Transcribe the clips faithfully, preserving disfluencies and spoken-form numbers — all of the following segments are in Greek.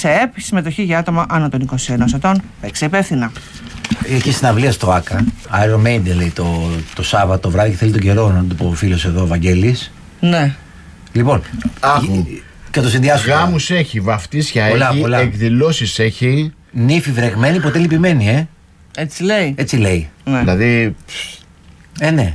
σε ΕΠ, συμμετοχή για άτομα άνω των είκοσι ενός ετών. Παίξε υπεύθυνα. Έχει συναυλία στο ΆΚΑ. Iron Maiden λέει το, το Σάββατο βράδυ και θέλει τον καιρό να το πω ο φίλος εδώ, ο Βαγγέλης. Ναι. Λοιπόν, Άκου. Και το συνδυάσουμε. Γάμους έχει, βαφτίσια πολλά, έχει, πολλά. εκδηλώσεις έχει. Νύφη βρεγμένη, ποτέ λυπημένη, ε. Έτσι λέει. Έτσι λέει. Ναι. Δηλαδή. Ε, ναι.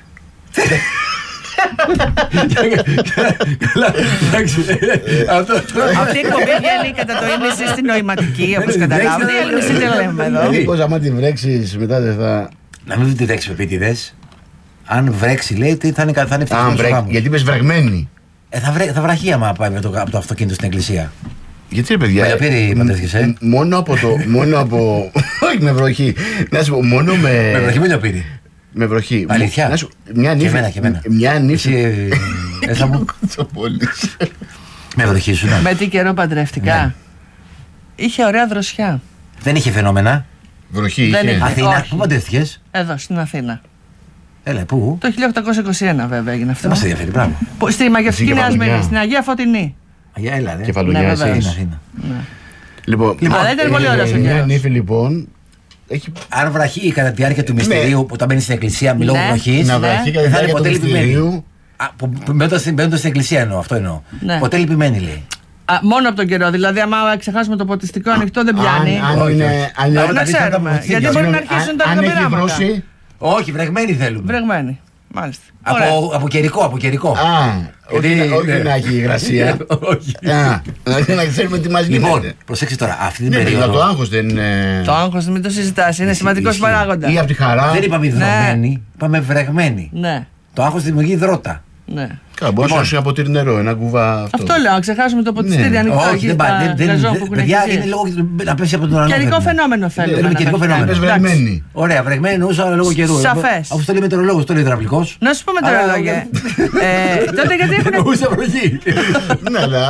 Αυτή η εκπομπή βγαίνει κατά το ίμιση στην νοηματική, όπως καταλάβετε. Η άλλη μισή δεν λέμε εδώ. Μήπως άμα τη βρέξεις μετά δεν θα. Να μην τη βρέξει πεπίτηδες. Αν βρέξει, λέει, τι θα είναι, θα είναι Αν ευτυχισμένος ο βρέξει. γάμος. Γιατί είπες βρεγμένη. Ε, θα, βρε, θα βραχεί άμα πάει με το, από το αυτοκίνητο στην εκκλησία. Γιατί ρε παιδιά. Με λαπήρι παντρεύτηκες, ε. Μόνο από το. Μόνο από. Όχι με βροχή. Να σου πω, μόνο με. Με βραχή με λαπήρι. Με βροχή. Αλήθεια. Να σου, μια Και νύφη. εμένα, και εμένα. Μια νύφη. Εσύ, ε, ε, θα μου. Κοτσοπόλης. Με βροχή σου, ναι. Με τι καιρό παντρεύτηκα. Ναι. Είχε ωραία δροσιά. Δεν είχε φαινόμενα. Βροχή Δεν είχε. είχε. Αθήνα, όχι. πού παντρεύτηκες? Εδώ στην Αθήνα. Έλα, πού? Το χίλια οκτακόσια είκοσι ένα βέβαια έγινε αυτό. Δεν μας ενδιαφέρει, μπράβο. Που- Στη Μαγευτική Στην Νέα Κεφαλονιά. Σμύρνη, στην Αγία Φωτεινή. Αγία, έλα, ρε. Κεφαλονιά, Ναι, εσύ. βέβαια. Αθήνα, Αθήνα. Λοιπόν, Αλλά ήταν πολύ ωραίος ο μια καιρός. νύφη λοιπόν. Έχει Αν βραχεί κατά τη διάρκεια του μυστηρίου που όταν μπαίνει στην εκκλησία με λόγω Ναι. βροχής, να Ναι. βραχεί κατά δεν τη θα είναι διάρκεια του ποτέ λυπημένη. μυστηρίου. Α, που- που Μπαίνοντας στην μπαίνοντας στην εκκλησία εννοώ, αυτό εννοώ. Ναι. Ποτέ λυπημένη λέει. Α, μόνο από τον καιρό. Δηλαδή, άμα ξεχάσουμε το ποτιστικό ανοιχτό, δεν πιάνει. Αν, αν Όχι, είναι. όχι. Αν είναι Αλλά Να δεν θα τα ξέρουμε. αποθήκια. Γιατί μπορεί να Συγγνώμη, αρχίσουν αν- τα αν έχει πειράματα. βρώσει. Όχι, βρεγμένη θέλουμε. Βρεγμένη. Μάλιστα. Ωραία. Από, από καιρικό, από καιρικό. Α, όχι, Γιατί- να- όχι ναι. να έχει υγρασία. Όχι. Α, να ξέρουμε τι μας Λοιπόν, γίνεται. προσέξτε τώρα, αυτή την Ναι, αλλά περίοδο. το άγχος δεν είναι. Το άγχος μην το συζητάς. Είναι σημαντικός ισχύει. παράγοντα. Ή από τη χαρά. Δεν είπαμε υδρωμένη, είπαμε βρεγμένη. Ναι. Το άγχος δημιουργεί υδρότα. Ναι. Καλά, μπορεί να Λοιπόν. σου ένα ποτήρι νερό, ένα κουβά αυτό. Αυτό λέω, να ξεχάσουμε το ποτιστήρι Ναι. ανοιχτό Όχι, εκεί δεν πάει. στα δεν- δεν- γαζόν που δεν- έχουν Παιδιά, εκκλησίες. είναι λόγω να πέσει από τον ουρανό. Καιρικό θέλουμε. φαινόμενο θέλουμε. Θέλουμε να καιρικό πετυχαίνουμε. φαινόμενο. Είπες Εντάξει. βρεγμένη. Ωραία, βρεγμένη εννοούσα λόγω καιρού. Σαφές. Αφού το λέει μετεωρολόγος, το λέει υδραυλικός. Να σου πω με Αλλά- μετεωρολόγια. Ε, Τότε γιατί έχουν. Εννοούσα βροχή. Ναι, αλλά.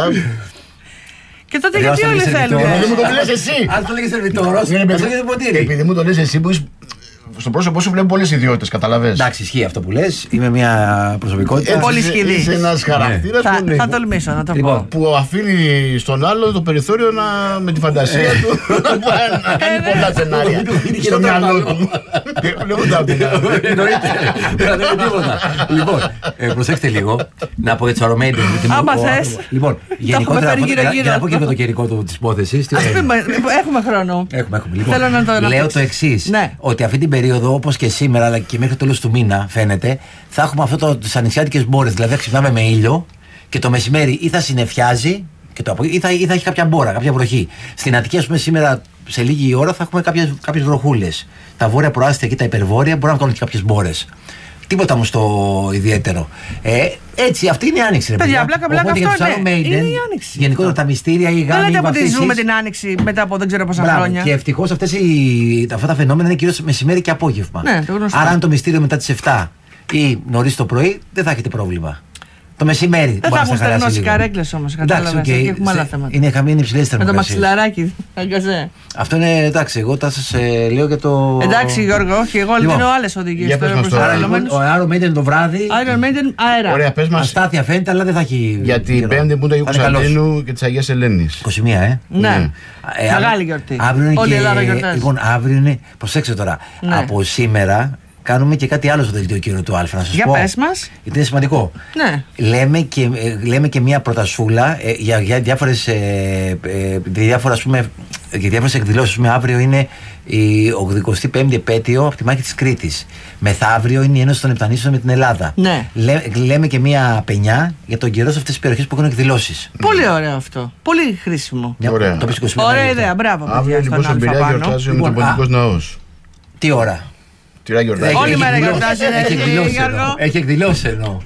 Και τότε Ρε, γιατί όσο όλοι λέγεις θέλουν. σερβιτόρο. Δεν μου το λες εσύ. Αν το λέγεις σερβιτόρος, Ναι, θα παιδί- το λέγεις ποτήρι. Επειδή μου το λες εσύ που είσαι- στο πρόσωπό σου βλέπω πολλές ιδιότητες, καταλαβες. Εντάξει, ισχύει αυτό που λες. Είμαι μια προσωπικότητα. Έτσι, πολύ είσαι- σκηδής. Είσαι ένας χαρακτήρας Θα, πολύ- θα τολμήσω να το Λοιπόν, πω. που αφήνει στον άλλο το περιθώριο να, με τη φαντασία του να πάει να κάνει ναι. πολλά σενάρια Είναι στο χειρότερο μυαλό άλλο. του. Βλέπω τα πειρά. Εννοείται. Δεν θα λέμε τίποτα. Λοιπόν, ε, προσέξτε λίγο. Να πω για του Aromaiden. Άμα θες. Λοιπόν, γενικότερα. φέρει γύρω-γύρω. Για να πω και για το καιρικό τη υπόθεση. Ας πούμε, έχουμε χρόνο. Έχουμε, έχουμε. Λοιπόν, Θέλω να το λέω αναπτύξεις. το εξή. Ναι. Ότι αυτή την περίοδο, όπως και σήμερα, αλλά και μέχρι το τέλος του μήνα, φαίνεται, θα έχουμε αυτό το, τις ανοιξιάτικες μπόρες. Δηλαδή, θα ξυπνάμε με ήλιο και το μεσημέρι ή θα συννεφιάζει και το απο- ή, θα, ή θα έχει κάποια μπόρα, κάποια βροχή. Στην Αττική, ας πούμε, σήμερα σε λίγη ώρα θα έχουμε κάποιες βροχούλες. Τα βόρεια προάστια και τα υπερβόρεια μπορούν να κάνουν και κάποιες μπόρες. Τίποτα μου στο ιδιαίτερο. Ε, έτσι, αυτή είναι η άνοιξη. Ρε, Παιδιά, παιδιά. πλάκα, πλάκα, Οπότε για αυτό τους είναι. Iron Maiden, Είναι η άνοιξη. γενικότερα τα μυστήρια, οι Δεν γάμοι, λέτε οι από ότι βαφτίσεις. ζούμε την άνοιξη μετά από δεν ξέρω πόσα Μπράβο. χρόνια. Και ευτυχώς αυτές οι, αυτά τα φαινόμενα είναι κυρίως μεσημέρι και απόγευμα. Ναι, το γνωστό. Άρα, αν το μυστήριο μετά τις επτά ή νωρίς το πρωί, δεν θα έχετε πρόβλημα. Το μεσημέρι Δεν θα μπορεί να έχουν στα χαλάσει στεγνώσει λίγο. καρέκλες όμως. Εντάξει, Κατάλαβες. οκ. Εκεί έχουμε άλλα Σε- θέματα. Είναι χαμένη υψηλές Με το θερμοκρασίες. μαξιλαράκι. Αγκαζέ. Αυτό είναι εντάξει, εγώ τα σας ε, λέω για το. Εντάξει, Γιώργο, όχι, εγώ Λοιπόν, δίνω άλλες οδηγίες. για πες τώρα μας προς τώρα. Άρα τους λοιπόν, εργαζομένους. ο Iron Maiden το βράδυ. Iron Maiden αέρα. Ωραία, πες μας Αστάθεια φαίνεται, αλλά δεν θα έχει. για την καιρό. Πέμπτη που είναι το Αγίου Θα είναι καλός. Κωνσταντίνου και της Αγίας Ελένης. είκοσι μία, ε. Ναι. Ε, Μεγάλη αύριο- γιορτή. Αύριο είναι Όλη η και- Ελλάδα γιορτάζει. Λοιπόν, αύριο είναι. Προσέξτε τώρα. Ναι. Από σήμερα κάνουμε και κάτι άλλο στο δελτίο καιρού του Α. Να σας Για πω. πες μας. Γιατί είναι σημαντικό. Ναι. Λέμε και, ε, λέμε και μία προτασούλα ε, για, για διάφορες, ε, ε, διάφορα, ας πούμε, για διάφορες εκδηλώσεις. Ας πούμε, αύριο είναι η ογδοηκοστή πέμπτη επέτειο από τη μάχη της Κρήτης. Μεθαύριο είναι η Ένωση των Επτανήσεων με την Ελλάδα. Ναι. Λέ, λέμε και μία πενιά για τον καιρό σε αυτές τις περιοχές που έχουν εκδηλώσεις. Πολύ ωραίο αυτό. Πολύ χρήσιμο. Μια- Ωραία. το πεις είκοσι μία Ωραία Μαΐου. ιδέα. Μπράβο, Αύριο παιδιά, λοιπόν στον στον Αλφα Πειραιά πάνω. γιορτάζει ο Λοιπόν, Μητροπολιτικός α- Ναός. Τι ώρα. Τυρά γιορτάζει. Όλη μέρα εκδηλώσεις. γιορτάζει, ρε, Έχει εσύ, εκδηλώσεις Γιώργο. εννοώ. Έχει εκδηλώσει εννοώ.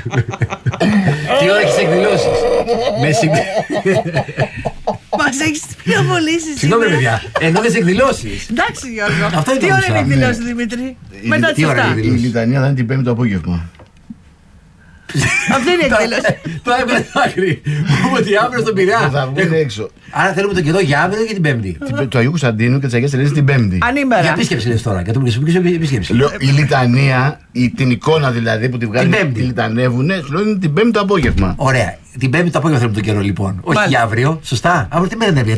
Τι ώρα έχεις εκδηλώσεις. Μεσημέρι. Μας έχεις πιο πολύ Συγγνώμη, παιδιά. Ενώ δεν σε εκδηλώσεις. Εντάξει, Γιώργο. Αυτό Τι είναι ώρα το είναι μισά. εκδηλώσει, Δημήτρη. Μετά τι τις ώρα επτά. είναι Η λιτανία θα είναι την Πέμπτη το απόγευμα. Αυτή είναι η εκδήλωση. Το έβγαλε άκρη. Μου ότι αύριο στον Πειραιά. Θα βγουν έξω. Άρα θέλουμε τον καιρό για αύριο ή για την Πέμπτη. Την- Του Αγίου Κωνσταντίνου και της Αγίας Ελένης την Πέμπτη. Για Ανήμερα. επίσκεψη λες τώρα. Για το επίσκεψη επίσκεψη. Λέω, η λιτανία, η, την εικόνα δηλαδή που τη βγάλουν, Την Πέμπτη. τη λιτανεύουνε, σου λέω είναι την Πέμπτη το απόγευμα. Ωραία. Την Πέμπτη το απόγευμα θέλουμε τον καιρό λοιπόν. Όχι Μάλιστα. για αύριο. Σωστά. Αύριο τι μέρα είναι.